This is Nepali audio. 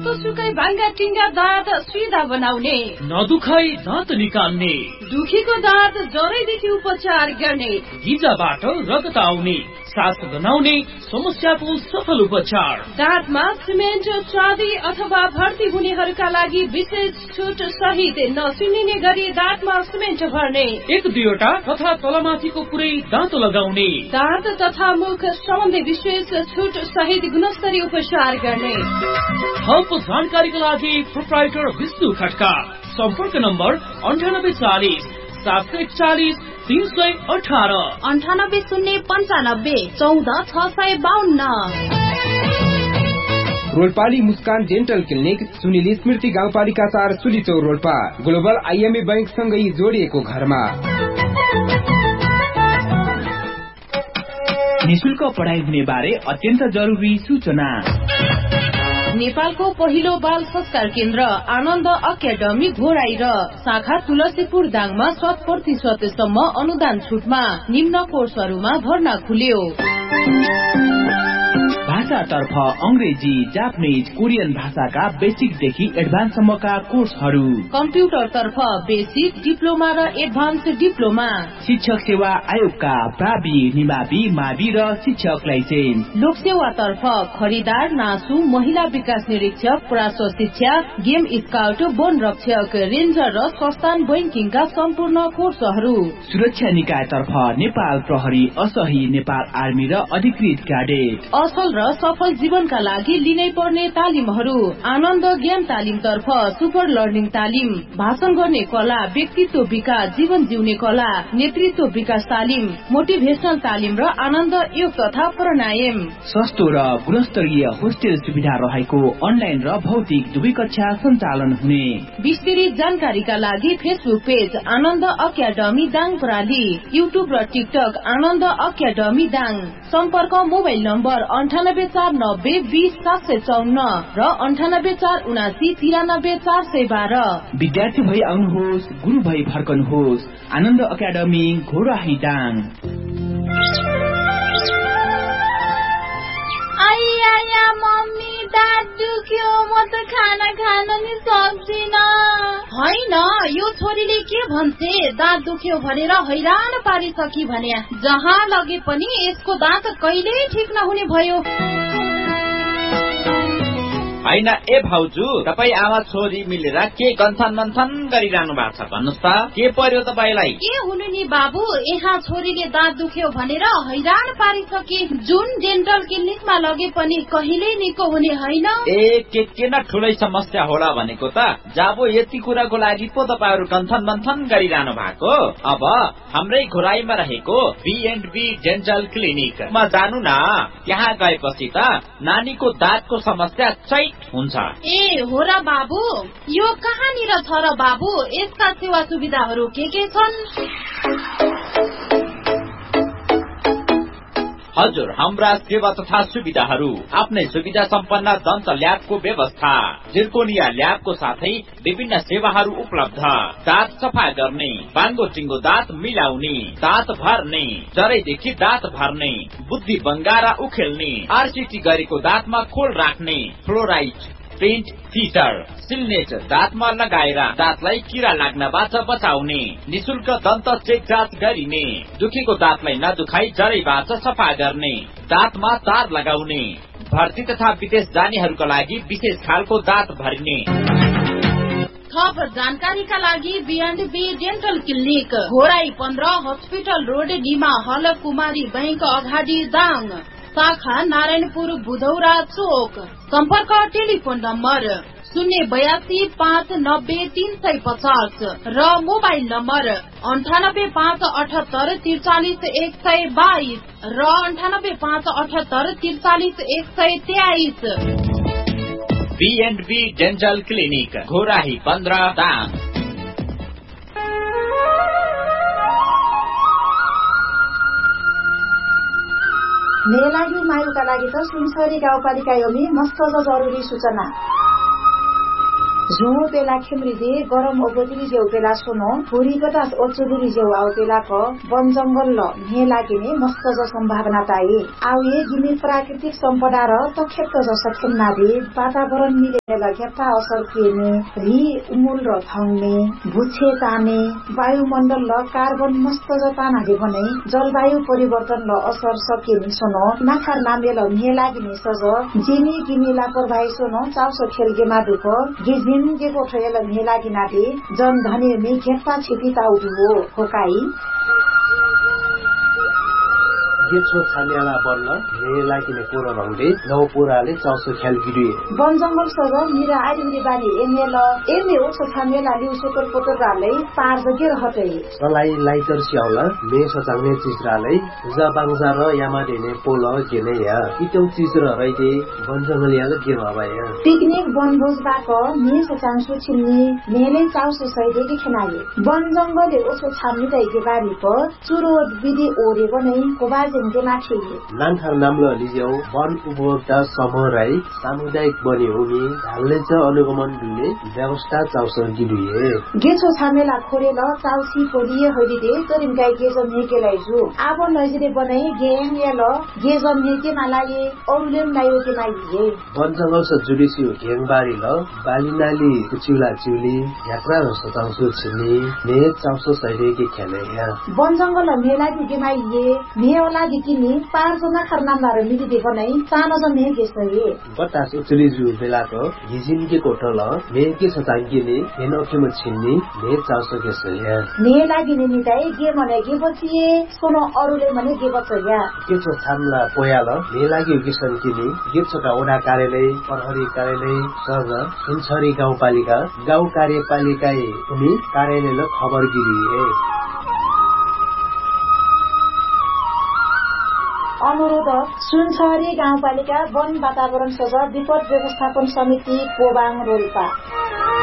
जस्तो सुकै भाङ्गा टिङ्गा दाँत सिधा बनाउने, नदुखाई दाँत निकाल्ने, दुखीको दाँत जरैदेखि उपचार गर्ने, गिजाबाट रगत आउने, सास गनाउने समस्याको सफल उपचार। दाँतमा सिमेन्ट, चाँदी अथवा भर्ती हुनेहरूका लागि विशेष छुट सहित नसुनिने गरी दाँतमा सिमेन्ट भर्ने, 1-2 तथा तलमाथिको पुरै दाँत लगाउने, दाँत तथा मुख सम्बन्धी विशेष छुट सहित गुणस्तरीय उपचार गर्ने। थप जानकारीका लागि प्रोप्राइटर विष्णु खड्का। सम्पर्क नम्बर 9840 741 318 98 095 14 652। रोल्पाली मुस्कान डेन्टल क्लिनिक सुनिल स्मृति गाउँपालिका 4 सुलीचौर रोल्पा ग्लोबल IMA बैंक सँगै जोडिएको घरमा। निशुल्क पढाइ हुने बारे अत्यन्त जरुरी सूचना। नेपालको पहिलो बाल संस्कार केन्द्र आनन्द अकादमी घोराई र शाखा तुलसीपुर दाङमा 100% सम्म अनुदान छुटमा निम्न कोर्सहरूमा भर्ना खुल्यो। भाषातर्फ अंग्रेजी, जापानिज, कोरियन भाषाका बेसिकदेखि एडभान्ससम्मका कोर्सहरू, कम्प्युटरतर्फ बेसिक, डिप्लोमा र एडभान्स डिप्लोमा, शिक्षक सेवा आयोगका प्रावि, निमावि, मावि र शिक्षक लाइसेन्स, लोकसेवातर्फ खरिदार, नासु, महिला विकास निरीक्षक, प्राश्व शिक्षा, गेम स्काउट, वन रक्षक, रेन्जर र संस्थान बैंकिङका सम्पूर्ण कोर्सहरू, सुरक्षा निकायतर्फ नेपाल प्रहरी, असही, नेपाल आर्मी र अधिकृत क्याडेट, असल र सफल जीवनका लागि लिनै पर्ने तालिमहरू, आनन्द ज्ञान तालिम तर्फ सुपर लर्निङ तालिम, भाषण गर्ने कला, व्यक्तित्व विकास, जीवन जिउने कला, नेतृत्व विकास तालिम, मोटिभेशनल तालिम र आनन्द योग तथा प्राणायाम। सस्तो र गुणस्तरीय होस्टेल सुविधा रहेको अनलाइन र भौतिक दुवै कक्षा सञ्चालन हुने। विस्तृत जानकारीका लागि फेसबुक पेज आनन्द अकादमी दाङ प्रणाली, युट्युब र टिकटक आनन्द अकादमी दाङ। सम्पर्क मोबाइल नम्बर 9849 20 754 र 9847 93 412। विद्यार्थी भई आउनुहोस्, गुरु भई फर्कनुहोस्। आनन्द अकादमी घोराही दाङ। आइया मम्मी दाँत दुख्यो, म त खाना खान नि सक्दिन। होइन, यो छोरीले के भन्छे, दाँत दुख्यो भनेर हैरान पारिसकी भने जहाँ लगे पनि यसको दाँत कहिल्यै ठिक नहुने भयो। होइन ए भाउजू, तपाई आमा छोरी मिलेर के गन्थन मन्थन गरिरहनु भएको छ भन्नुस् त, के पर्यो तपाईलाई? के हुनु नि बाबु, यहाँ छोरीले दाँत दुख्यो भनेर हैरान पारिसके, जुन डेन्टल क्लिनिकमा लगे पनि कहिल्यै निको हुने होइन। ए के न ठुलै समस्या होला भनेको त, जाबो यति कुराको लागि पो तपाईहरु गन्थन मन्थन गरिरहनु भएको। अब हाम्रै घोराईमा रहेको B&B डेन्टल क्लिनिकमा जानु न, त्यहाँ गएपछि त नानीको दाँतको समस्या चैत हुन्छ। ए हो र बाबु, यो कहाँनिर छ र बाबु, यसका सेवा सुविधाहरू के छन्? हजुर, हाम्रा सेवा तथा सुविधाहरू आफ्नै सुविधा सम्पन्न दन्त ल्याबको व्यवस्था, जिर्कोनिया ल्याबको साथै विभिन्न सेवाहरू उपलब्ध। दाँत सफा गर्ने, बाङ्गो टिङ्गो दाँत मिलाउने, दाँत भर्ने, जरैदेखि दाँत भर्ने, बुद्धि बङ्गारा उखेल्ने, RCT गरेको दाँतमा खोल राख्ने, फ्लोराइड, पेन्ट, फिटर, सिल्नेट दाँतमा लगाएर दाँतलाई किरा लाग्नबाट बचाउने, निशुल्क दन्त चेक जाँच गरिने, दुखेको दाँतलाई नदुखाई जरैबाट सफा गर्ने, दाँतमा तार लगाउने, भर्ती तथा विदेश जानेहरूका लागि विशेष खालको दाँत भरिने। थप जानकारीका लागि B&B dental clinic Ghorahi 15 hospital road, Nima हल, कुमारी बैंक अगाडि दाङ, शाखा नारायणपुर बुधौरा चोक। सम्पर्क टेलिफोन नम्बर 082 590 350 र मोबाइल नम्बर 98 578 43 122 र 98 578 43 123। B&B dental clinic Ghorahi 15 Dang. मेरो लागि मायुका लागि त सुनसरी गाउँपालिका योमी मस्त जरुरी सूचना। जो बेला खेमरी गरम ओगोदरी जेउ बेला सोनो भुरी बतास ओचुदुरी जेउ आउ बेला क वन जंगल ल मे लागिने मस्त ज सम्भावना ताई आउ ये गिने प्राकृतिक सम्पदा र तखेत ज सखेन्ना दे वातावरण मिलेर घेप्पा असर किने रि उमुल र थंगने भुछे ताने वायुमण्डल ल कार्बन मस्त ज ताना दे भने जलवायु परिवर्तन ल असर सकिने सोनो नाखार नामेल मे लागिने सज जिनी गिनी लापरवाही सोनो चाउसो खेल गेमा दुख गिजिन गेको ठयल मे लागिना दे जन धने मे घेप्पा छिपी ताउदु हो होकाई गेछो छानेला बन्न मे लागिने पुरा रंगले नौ पुराले चाउसो ख्याल गिरिए वन जंगल सग मिरा आइदिने बानी एमे ओछो छानेला लिउ सोतर पोतर राले पार जगे रहते सलाई लाइटर स्याउला मे सचाउने चिजराले जाबाङजा र यामादेने पोल गेने या इटौ चिज र रैदे वन जंगल याले के भबाया पिकनिक वनभोज बाक मे सचाङसु छिन्नी मेले चाउसो सैदेकी खेनाले वन जंगलले ओछो छान्नी दैके बारी प चुरो विधि ओरे बनै कोबाज नानखार नामलो लिजेउ वन उपभोक्ता समूह राई सामुदायिक बने हुने ढाल्ने च अनुगमन दुने व्यवस्था चाउस गिरिए गेछो छामेला खोरेल चाउसी पोलिए होइदिए तरिन गाई गेजम हेकेलाई जु आब नजिरे बनाई गेम याल गेजम हेके मालाए औलेम लायो के माइए वन जंगल स जुडिसी घेङबारी ल बालिनाली कुचिला चिउली यात्रा जस्तो चाउसो छिनी ने चाउसो सैले के खेले या वन जंगल मेला के माइए मेला दिकिनी पार जना खरनामदार मिली दे बनाई सानो ज मे गेसए बतास उचली जु बेलाको हिजिन के कोठल मे के सतांगिने हेनोखे म छिन्नी मे चाउसो गेसए मे लागिने निताई गे मने गे बचिए सोनो अरुले मने गे बचया के छ छामला पोयाल मे लागि गेसन किनी गे छका ओडा कार्यालय प्रहरी कार्यालय सग सुनछरी गाउँपालिका गाउँ कार्यपालिकाए उनी कार्यालयले खबर गिरिए अनुरोध सुनछरी गाउँपालिका वन वातावरण सज विपद व्यवस्थापन समिति कोबाङ रोल्पा